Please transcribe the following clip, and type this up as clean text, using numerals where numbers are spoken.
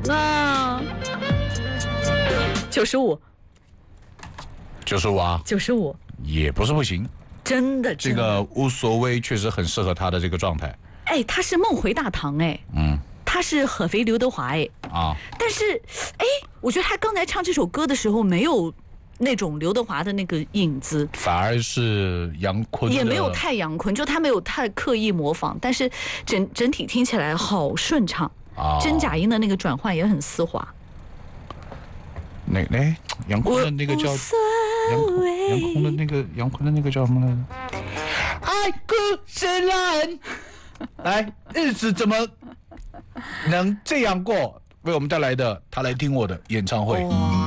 啊，95 啊 ，95 也不是不行。 真的， 这个无所谓确实很适合他的这个状态。 哎，他是梦回大唐哎，他是合肥刘德华哎啊， 但是哎，我觉得他刚才唱这首歌的时候没有那种刘德华的那个影子， 反而是杨坤的， 也没有太杨坤，就他没有太刻意模仿，但是整体听起来好顺畅，真假音的那个转换也很丝滑。 杨坤的那个叫杨坤的那个叫什么来着？爱故深蓝，来，日子怎么能这样过？为我们带来的他来听我的演唱会。